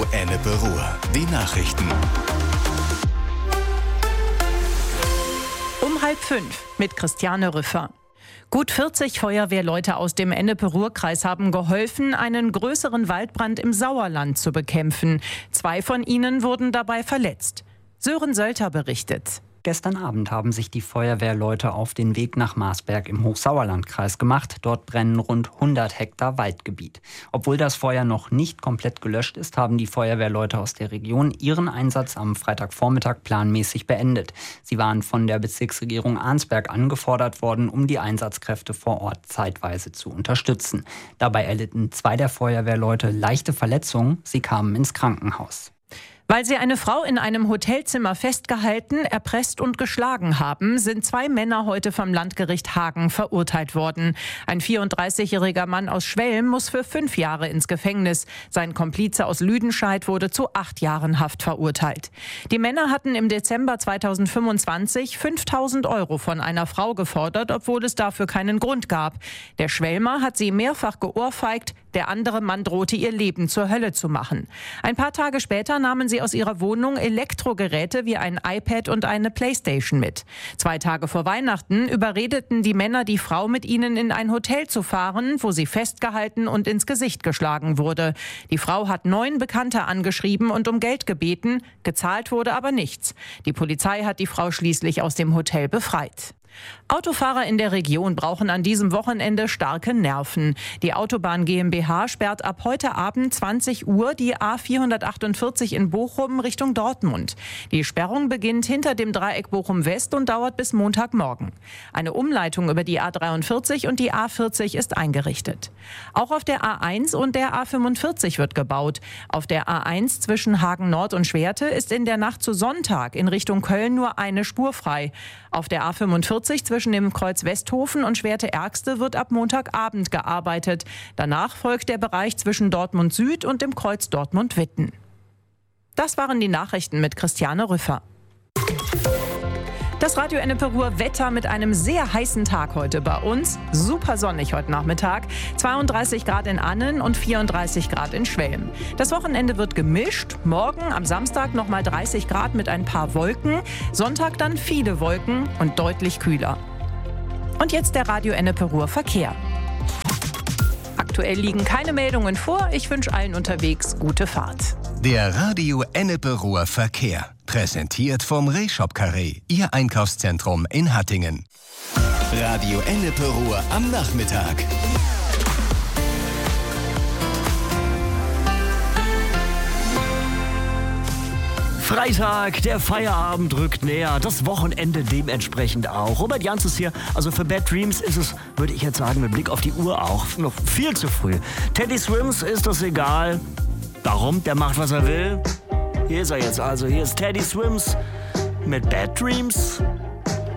Ennepe Ruhr. Die Nachrichten. Um 4:30 mit Christiane Rüffer. Gut 40 Feuerwehrleute aus dem Ennepe-Ruhr-Kreis haben geholfen, einen größeren Waldbrand im Sauerland zu bekämpfen. 2 von ihnen wurden dabei verletzt. Sören Sölter berichtet. Gestern Abend haben sich die Feuerwehrleute auf den Weg nach Marsberg im Hochsauerlandkreis gemacht. Dort brennen rund 100 Hektar Waldgebiet. Obwohl das Feuer noch nicht komplett gelöscht ist, haben die Feuerwehrleute aus der Region ihren Einsatz am Freitagvormittag planmäßig beendet. Sie waren von der Bezirksregierung Arnsberg angefordert worden, um die Einsatzkräfte vor Ort zeitweise zu unterstützen. Dabei erlitten 2 der Feuerwehrleute leichte Verletzungen. Sie kamen ins Krankenhaus. Weil sie eine Frau in einem Hotelzimmer festgehalten, erpresst und geschlagen haben, sind 2 Männer heute vom Landgericht Hagen verurteilt worden. Ein 34-jähriger Mann aus Schwelm muss für 5 Jahre ins Gefängnis. Sein Komplize aus Lüdenscheid wurde zu 8 Jahren Haft verurteilt. Die Männer hatten im Dezember 2025 5.000 € von einer Frau gefordert, obwohl es dafür keinen Grund gab. Der Schwelmer hat sie mehrfach geohrfeigt, der andere Mann drohte ihr Leben zur Hölle zu machen. Ein paar Tage später nahmen sie aus ihrer Wohnung Elektrogeräte wie ein iPad und eine Playstation mit. 2 Tage vor Weihnachten überredeten die Männer die Frau, mit ihnen in ein Hotel zu fahren, wo sie festgehalten und ins Gesicht geschlagen wurde. Die Frau hat 9 Bekannte angeschrieben und um Geld gebeten, gezahlt wurde aber nichts. Die Polizei hat die Frau schließlich aus dem Hotel befreit. Autofahrer in der Region brauchen an diesem Wochenende starke Nerven. Die Autobahn GmbH sperrt ab heute Abend 20 Uhr die A448 in Bochum Richtung Dortmund. Die Sperrung beginnt hinter dem Dreieck Bochum West und dauert bis Montagmorgen. Eine Umleitung über die A43 und die A40 ist eingerichtet. Auch auf der A1 und der A45 wird gebaut. Auf der A1 zwischen Hagen Nord und Schwerte ist in der Nacht zu Sonntag in Richtung Köln nur eine Spur frei. Auf der A45 zwischen dem Kreuz Westhofen und Schwerte-Ärgste wird ab Montagabend gearbeitet. Danach folgt der Bereich zwischen Dortmund Süd und dem Kreuz Dortmund-Witten. Das waren die Nachrichten mit Christiane Rüffer. Das Radio Ennepe Ruhr Wetter mit einem sehr heißen Tag heute bei uns. Super sonnig heute Nachmittag. 32 Grad in Annen und 34 Grad in Schwelm. Das Wochenende wird gemischt. Morgen am Samstag nochmal 30 Grad mit ein paar Wolken. Sonntag dann viele Wolken und deutlich kühler. Und jetzt der Radio Ennepe Ruhr Verkehr. Aktuell liegen keine Meldungen vor. Ich wünsche allen unterwegs gute Fahrt. Der Radio Ennepe Ruhr Verkehr. Präsentiert vom Rehshop Carré, Ihr Einkaufszentrum in Hattingen. Radio Ennepe Ruhr am Nachmittag. Freitag, der Feierabend rückt näher, das Wochenende dementsprechend auch. Robert Jans ist hier, also für Bad Dreams ist es, würde ich jetzt sagen, mit Blick auf die Uhr auch noch viel zu früh. Teddy Swims ist das egal. Warum? Der macht, was er will. Hier ist er jetzt also, hier ist Teddy Swims mit Bad Dreams.